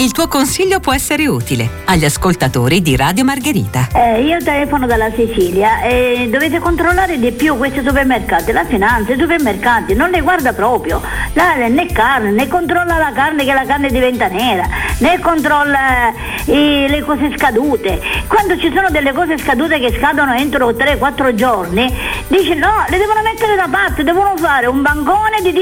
Il tuo consiglio può essere utile agli ascoltatori di Radio Margherita. Io telefono dalla Sicilia e dovete controllare di più questi supermercati, la finanza, i supermercati non le guarda proprio, né carne, né controlla la carne che la carne diventa nera, né controlla le cose scadute. Quando ci sono delle cose scadute che scadono entro 3-4 giorni, dice no, le devono mettere da parte, devono fare un bancone di